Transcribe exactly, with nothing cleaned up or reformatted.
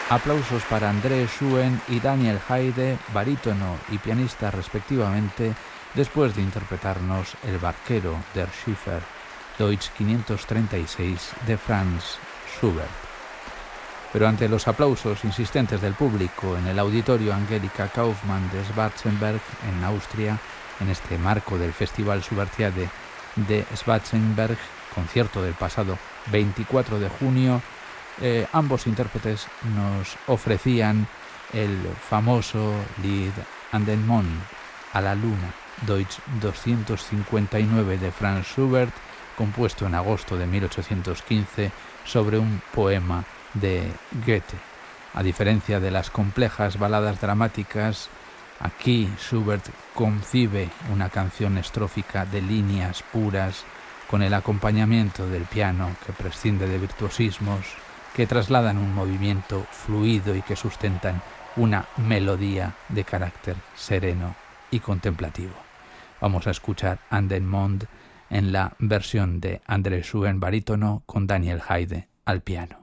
Aplausos para André Schuen y Daniel Haide, barítono y pianista respectivamente, después de interpretarnos El barquero der Schiffer, Deutsch quinientos treinta y seis de Franz Schubert. Pero ante los aplausos insistentes del público en el auditorio Angelika Kaufmann de Schwarzenberg, en Austria, en este marco del Festival Schubertiade de Schwarzenberg, concierto del pasado veinticuatro de junio, eh, ambos intérpretes nos ofrecían el famoso Lied an den Mond, a la luna, Deutsch doscientos cincuenta y nueve de Franz Schubert, compuesto en agosto de mil ochocientos quince sobre un poema de Goethe. A diferencia de las complejas baladas dramáticas, aquí Schubert concibe una canción estrófica de líneas puras con el acompañamiento del piano que prescinde de virtuosismos, que trasladan un movimiento fluido y que sustentan una melodía de carácter sereno y contemplativo. Vamos a escuchar An den Mond en la versión de André Schuen barítono con Daniel Haide al piano.